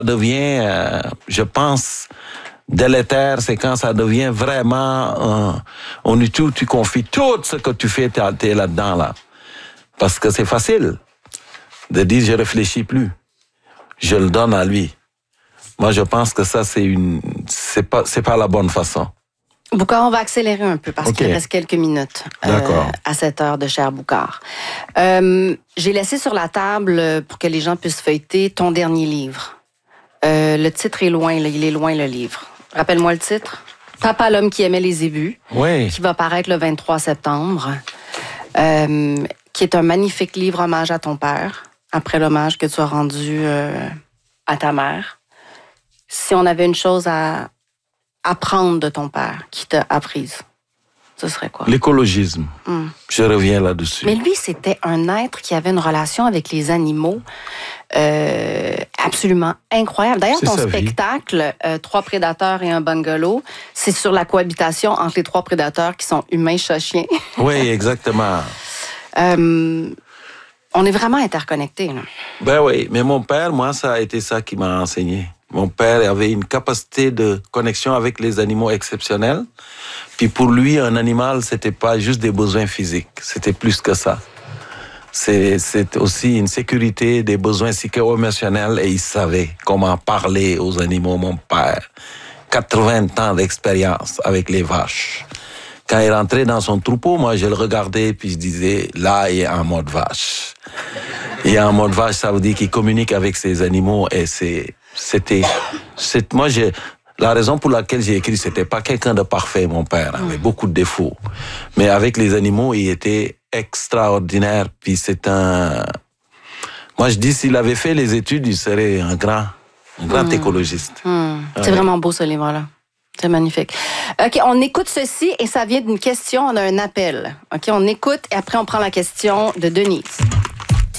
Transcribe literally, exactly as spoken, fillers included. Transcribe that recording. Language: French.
devient, euh, je pense, délétère, c'est quand ça devient vraiment, euh, on y tout, tu confies tout ce que tu fais, t'es, t'es là-dedans, là. Parce que c'est facile de dire, je réfléchis plus. Je le donne à lui. Moi, je pense que ça, c'est une, c'est pas, c'est pas la bonne façon. Boucard, on va accélérer un peu parce okay. qu'il reste quelques minutes euh, à cette heure de Cher Boucard. Euh, j'ai laissé sur la table, pour que les gens puissent feuilleter, ton dernier livre. Euh, le titre est loin, là, il est loin le livre. Rappelle-moi le titre. Papa, l'homme qui aimait les ébus, oui. qui va paraître le vingt-trois septembre, euh, qui est un magnifique livre hommage à ton père, après l'hommage que tu as rendu euh, à ta mère. Si on avait une chose à apprendre de ton père, qui t'a apprise, ce serait quoi? L'écologisme. Mm. Je reviens là-dessus. Mais lui, c'était un être qui avait une relation avec les animaux euh, absolument incroyable. D'ailleurs, c'est ton spectacle, euh, Trois prédateurs et un bungalow, c'est sur la cohabitation entre les trois prédateurs qui sont humains, chats, chiens. Oui, exactement. euh, on est vraiment interconnectés, là. Ben oui, mais mon père, moi, ça a été ça qui m'a enseigné. Mon père avait une capacité de connexion avec les animaux exceptionnelle. Puis pour lui, un animal, c'était pas juste des besoins physiques. C'était plus que ça. C'est, c'est aussi une sécurité, des besoins psycho-émotionnels. Et il savait comment parler aux animaux, mon père. quatre-vingts ans d'expérience avec les vaches. Quand il rentrait dans son troupeau, moi, je le regardais puis je disais, là, il est en mode vache. Il est en mode vache, ça veut dire qu'il communique avec ses animaux et c'est... C'était, c'est, moi, j'ai, la raison pour laquelle j'ai écrit, c'était pas quelqu'un de parfait, mon père, avait beaucoup de défauts. Mais avec les animaux, il était extraordinaire. Puis c'est un, moi, je dis, s'il avait fait les études, il serait un grand, un grand mmh. écologiste. Mmh. C'est ouais. vraiment beau, ce livre-là. C'est magnifique. OK, on écoute ceci et ça vient d'une question, on a un appel. OK, on écoute et après, on prend la question de Denise.